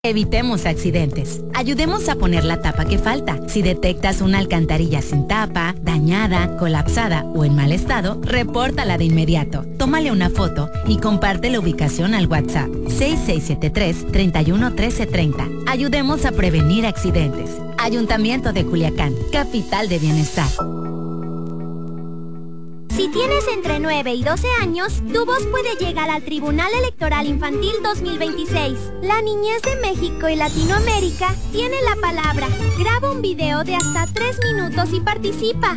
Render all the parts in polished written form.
Evitemos accidentes. Ayudemos a poner la tapa que falta. Si detectas una alcantarilla sin tapa, dañada, colapsada o en mal estado, repórtala de inmediato. Tómale una foto y comparte la ubicación al WhatsApp 6673-311330. Ayudemos a prevenir accidentes. Ayuntamiento de Culiacán, capital de bienestar. Si tienes entre 9 y 12 años, tu voz puede llegar al Tribunal Electoral Infantil 2026. La niñez de México y Latinoamérica tiene la palabra. Graba un video de hasta 3 minutos y participa.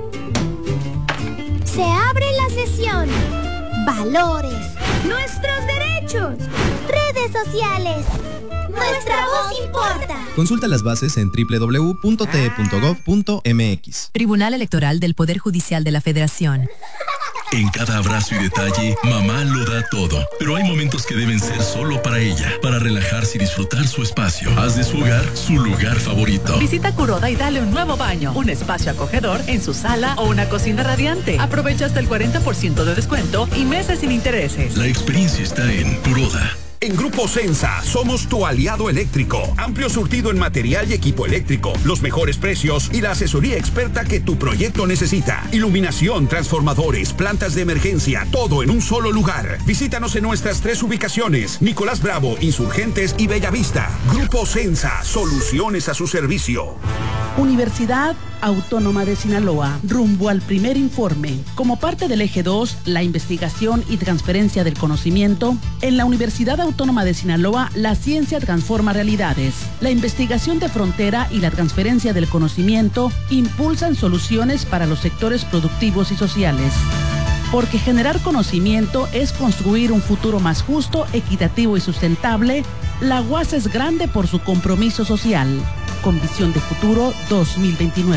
Se abre la sesión. Valores. Nuestros derechos. Redes sociales. Nuestra voz importa. Consulta las bases en www.te.gov.mx. Tribunal Electoral del Poder Judicial de la Federación. En cada abrazo y detalle, mamá lo da todo. Pero hay momentos que deben ser solo para ella, para relajarse y disfrutar su espacio. Haz de su hogar su lugar favorito. Visita Kuroda y dale un nuevo baño, un espacio acogedor en su sala o una cocina radiante. Aprovecha hasta el 40% de descuento y meses sin intereses. La experiencia está en Kuroda. En Grupo Sensa somos tu aliado eléctrico. Amplio surtido en material y equipo eléctrico, los mejores precios y la asesoría experta que tu proyecto necesita. Iluminación, transformadores, plantas de emergencia, todo en un solo lugar. Visítanos en nuestras 3 ubicaciones: Nicolás Bravo, Insurgentes y Bellavista. Grupo Sensa, soluciones a su servicio. Universidad Autónoma de Sinaloa, rumbo al primer informe. Como parte del eje 2, la investigación y transferencia del conocimiento, en la Universidad Autónoma de Sinaloa, la ciencia transforma realidades. La investigación de frontera y la transferencia del conocimiento impulsan soluciones para los sectores productivos y sociales. Porque generar conocimiento es construir un futuro más justo, equitativo y sustentable, la UAS es grande por su compromiso social. Con Visión de Futuro 2029.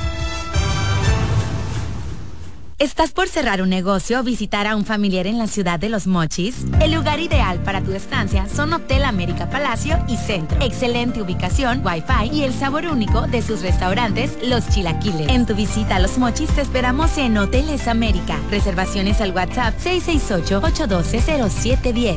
¿Estás por cerrar un negocio o visitar a un familiar en la ciudad de Los Mochis? El lugar ideal para tu estancia son Hotel América Palacio y Centro. Excelente ubicación, wifi y el sabor único de sus restaurantes, Los Chilaquiles. En tu visita a Los Mochis te esperamos en Hoteles América. Reservaciones al WhatsApp 668-812-0710.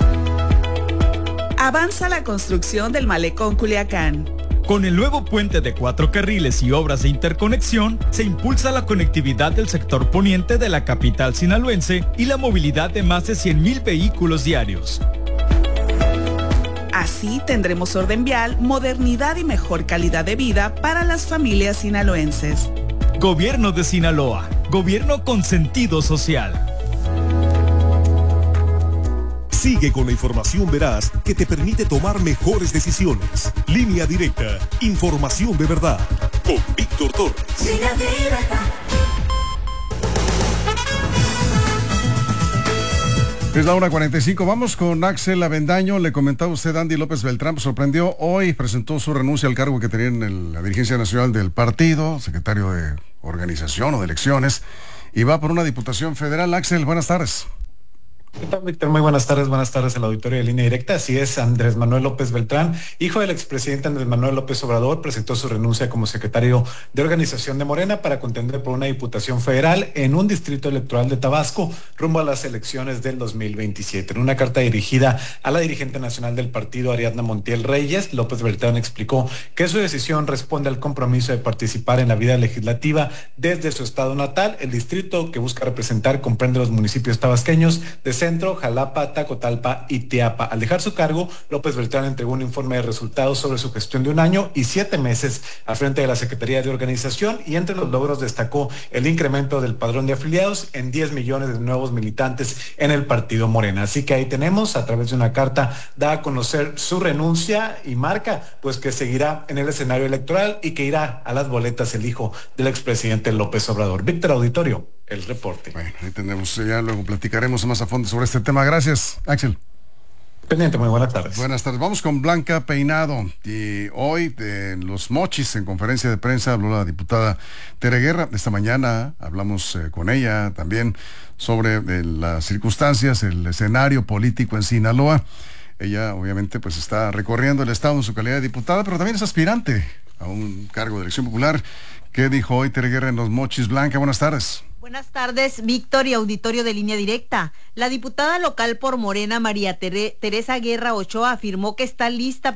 Avanza la construcción del Malecón Culiacán. Con el nuevo puente de 4 carriles y obras de interconexión, se impulsa la conectividad del sector poniente de la capital sinaloense y la movilidad de más de 100,000 vehículos diarios. Así tendremos orden vial, modernidad y mejor calidad de vida para las familias sinaloenses. Gobierno de Sinaloa, gobierno con sentido social. Sigue con la información veraz que te permite tomar mejores decisiones. Línea Directa, información de verdad. Con Víctor Torres. Línea Directa. Es la 1:45. Vamos con Axel Avendaño. Le comentaba usted, Andy López Beltrán, sorprendió hoy, presentó su renuncia al cargo que tenía en la dirigencia nacional del partido, secretario de organización o de elecciones, y va por una diputación federal. Axel, buenas tardes. ¿Qué tal, Víctor? Muy buenas tardes al auditorio de Línea Directa. Así es, Andrés Manuel López Beltrán, hijo del expresidente Andrés Manuel López Obrador, presentó su renuncia como secretario de organización de Morena para contender por una diputación federal en un distrito electoral de Tabasco rumbo a las elecciones del 2027. En una carta dirigida a la dirigente nacional del partido, Ariadna Montiel Reyes, López Beltrán explicó que su decisión responde al compromiso de participar en la vida legislativa desde su estado natal. El distrito que busca representar comprende los municipios tabasqueños de Centro, Jalapa, Tacotalpa y Teapa. Al dejar su cargo, López Beltrán entregó un informe de resultados sobre su gestión de 1 año y 7 meses al frente de la Secretaría de Organización, y entre los logros destacó el incremento del padrón de afiliados en 10 millones de nuevos militantes en el partido Morena. Así que ahí tenemos, a través de una carta, da a conocer su renuncia y marca pues que seguirá en el escenario electoral y que irá a las boletas el hijo del expresidente López Obrador. Víctor, auditorio, el reporte. Bueno, ahí tenemos, ya luego platicaremos más a fondo sobre este tema. Gracias, Axel. Pendiente, muy buenas tardes. Buenas tardes. Vamos con Blanca Peinado. Y hoy de Los Mochis, en conferencia de prensa, habló la diputada Tere Guerra. Esta mañana hablamos con ella también sobre las circunstancias, el escenario político en Sinaloa. Ella obviamente pues está recorriendo el estado en su calidad de diputada, pero también es aspirante a un cargo de elección popular. ¿Qué dijo hoy Tere Guerra en Los Mochis? Blanca, buenas tardes. Buenas tardes, Víctor y auditorio de Línea Directa. La diputada local por Morena, María Teresa Guerra Ochoa, afirmó que está lista